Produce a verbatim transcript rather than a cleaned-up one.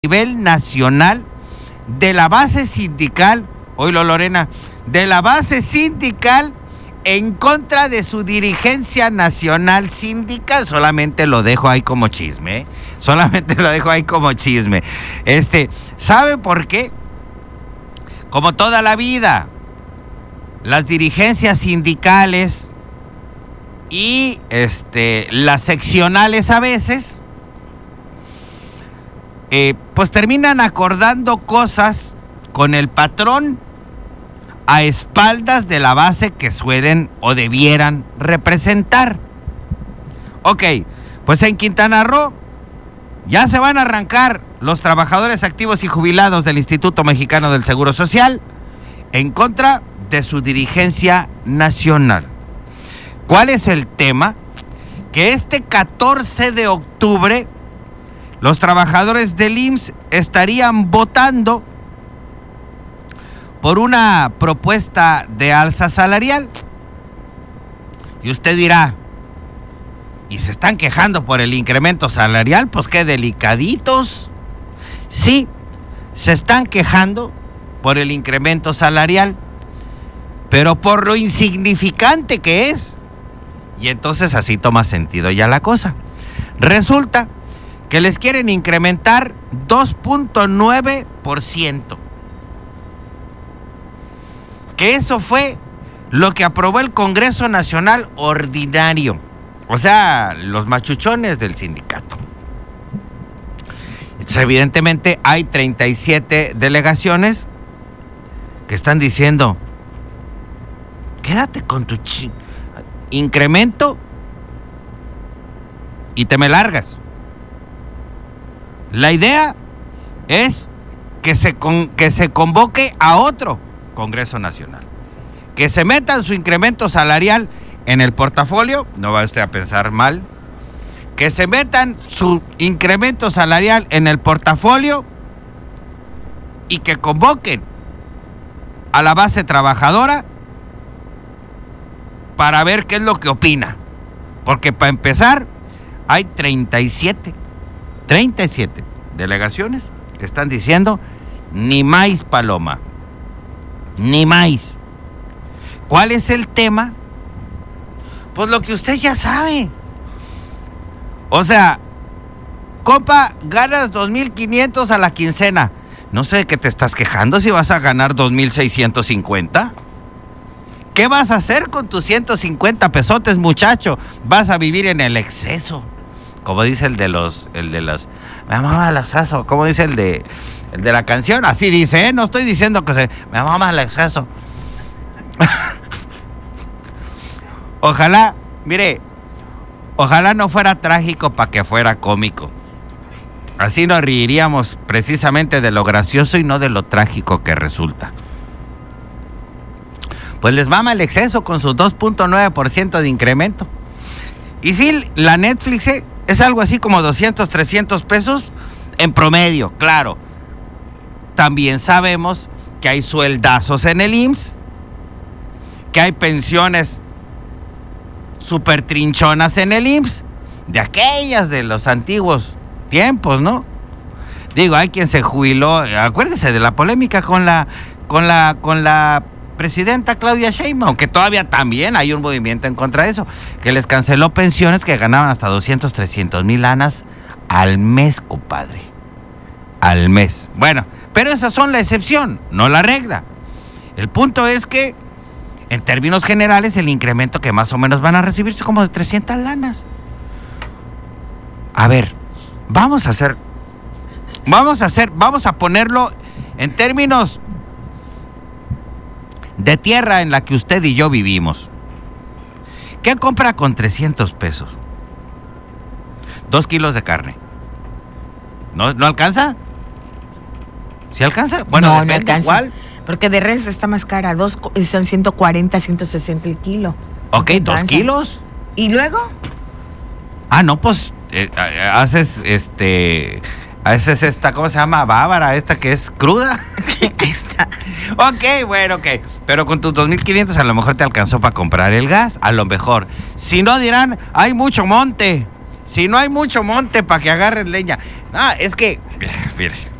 nivel nacional de la base sindical, oílo Lorena, de la base sindical en contra de su dirigencia nacional sindical. Solamente lo dejo ahí como chisme, ¿eh? Solamente lo dejo ahí como chisme. Este, ¿sabe por qué? Como toda la vida, las dirigencias sindicales y este, las seccionales a veces, eh, pues terminan acordando cosas con el patrón a espaldas de la base que suelen o debieran representar. Ok, pues en Quintana Roo ya se van a arrancar los trabajadores activos y jubilados del Instituto Mexicano del Seguro Social en contra de su dirigencia nacional. ¿Cuál es el tema? Que este catorce de octubre los trabajadores del I M S S estarían votando por una propuesta de alza salarial. Y usted dirá, ¿y se están quejando por el incremento salarial? Pues qué delicaditos. Sí, se están quejando por el incremento salarial, pero por lo insignificante que es. Y entonces así toma sentido ya la cosa. Resulta que les quieren incrementar dos punto nueve por ciento. Que eso fue lo que aprobó el Congreso Nacional Ordinario. O sea, los machuchones del sindicato. Entonces, evidentemente, hay treinta y siete delegaciones que están diciendo, quédate con tu ch- incremento y te me largas. La idea es que se, con, que se convoque a otro Congreso Nacional, que se metan su incremento salarial en el portafolio, no va usted a pensar mal, que se metan su incremento salarial en el portafolio y que convoquen a la base trabajadora para ver qué es lo que opina. Porque para empezar, hay treinta y siete delegaciones que están diciendo, ni más paloma, ni más. ¿Cuál es el tema? Pues lo que usted ya sabe. O sea, compa, ganas dos mil quinientos a la quincena. No sé de qué te estás quejando si vas a ganar dos mil seiscientos cincuenta. ¿Qué vas a hacer con tus ciento cincuenta pesotes, muchacho? Vas a vivir en el exceso. Como dice el de los, el de los, me amaba el exceso. Como dice el de, el de la canción. Así dice, ¿eh? No estoy diciendo que se, me amaba el exceso. Ojalá, mire, ojalá no fuera trágico para que fuera cómico. Así nos reiríamos precisamente de lo gracioso y no de lo trágico que resulta. Pues les mama el exceso con sus dos punto nueve por ciento de incremento. Y sí, la Netflix eh, es algo así como doscientos, trescientos pesos en promedio, claro. También sabemos que hay sueldazos en el I M S S, que hay pensiones súper trinchonas en el I M S S, de aquellas de los antiguos tiempos, ¿no? Digo, hay quien se jubiló, acuérdese de la polémica con la, con la, con la presidenta Claudia Sheinbaum, aunque todavía también hay un movimiento en contra de eso, que les canceló pensiones que ganaban hasta doscientos, trescientos mil lanas al mes, compadre. Al mes. Bueno, pero esas son la excepción, no la regla. El punto es que, en términos generales, el incremento que más o menos van a recibir es como de trescientas lanas. A ver, vamos a hacer, vamos a hacer, vamos a ponerlo en términos de tierra en la que usted y yo vivimos. ¿Qué compra con trescientos pesos? Dos kilos de carne. ¿No, no alcanza? ¿Sí alcanza? Bueno, no, depende, no alcanza. ¿cuál? Porque de res está más cara, dos están ciento cuarenta, ciento sesenta el kilo. Ok, dos kilos. ¿Y luego? Ah, no, pues eh, haces este, haces esta, ¿cómo se llama? Bávara, esta que es cruda. Esta. Ok, bueno, ok. Pero con tus dos mil quinientos a lo mejor te alcanzó para comprar el gas, a lo mejor. Si no dirán, hay mucho monte. Si no hay mucho monte para que agarres leña. No, es que, mire,